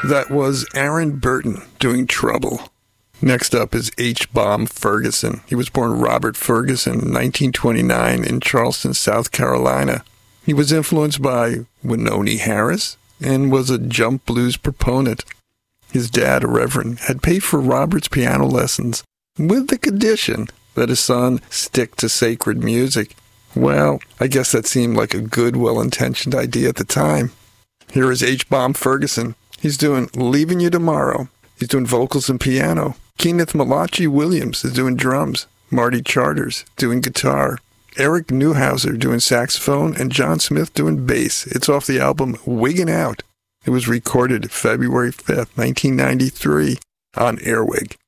That was Aaron Burton doing Trouble. Next up is H. Bomb Ferguson. He was born Robert Ferguson in 1929 in Charleston, South Carolina. He was influenced by Wynonie Harris and was a jump blues proponent. His dad, a reverend, had paid for Robert's piano lessons with the condition that his son stick to sacred music. Well, I guess that seemed like a good, well-intentioned idea at the time. Here is H. Bomb Ferguson. He's doing Leaving You Tomorrow. He's doing vocals and piano. Kenneth Malachi Williams is doing drums. Marty Charters doing guitar. Eric Neuhauser doing saxophone. And John Smith doing bass. It's off the album Wiggin' Out. It was recorded February 5th, 1993 on Earwig.